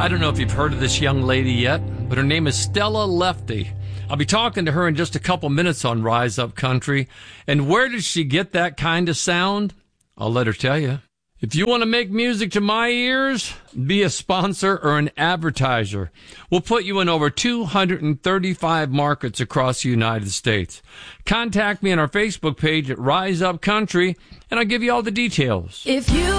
I don't know if you've heard of this young lady yet, but her name is Stella Lefty. I'll be talking to her in just a couple minutes on Rise Up Country. And where did she get that kind of sound? I'll let her tell you. If you want to make music to my ears, be a sponsor or an advertiser. We'll put you in over 235 markets across the United States. Contact me on our Facebook page at Rise Up Country, and I'll give you all the details. If you